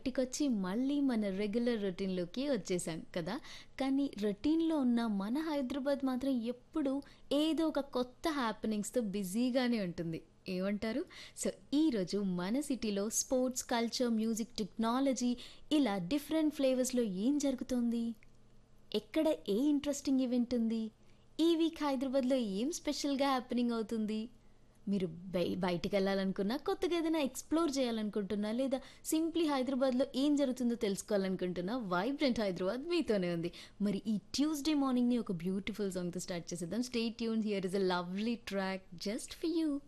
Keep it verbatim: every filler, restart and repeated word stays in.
బయటికొచ్చి మళ్ళీ మన రెగ్యులర్ రొటీన్‌లోకి వచ్చేసాం కదా! కానీ రొటీన్‌లో ఉన్న మన హైదరాబాద్ మాత్రం ఎప్పుడూ ఏదో ఒక కొత్త హ్యాపెనింగ్స్‌తో బిజీగానే ఉంటుంది. ఏమంటారు? సో, ఈరోజు మన సిటీలో స్పోర్ట్స్, కల్చర్, మ్యూజిక్, టెక్నాలజీ ఇలా డిఫరెంట్ ఫ్లేవర్స్‌లో ఏం జరుగుతోంది? ఎక్కడ ఏ ఇంట్రెస్టింగ్ ఈవెంట్ ఉంది? ఈ వీక్ హైదరాబాద్‌లో ఏం స్పెషల్‌గా హ్యాపెనింగ్ అవుతుంది? మీరు బై బయటికెళ్ళాలనుకున్నా, కొత్తగా ఏదైనా ఎక్స్‌ప్లోర్ చేయాలనుకుంటున్నా, లేదా సింప్లీ హైదరాబాద్‌లో ఏం జరుగుతుందో తెలుసుకోవాలనుకుంటున్నా, వైబ్రెంట్ హైదరాబాద్ మీతోనే ఉంది. మరి ఈ ట్యూస్‌డే మార్నింగ్‌ని ఒక బ్యూటిఫుల్ సాంగ్‌తో స్టార్ట్ చేసేద్దాం. Stay tuned. Here is a lovely track just for you.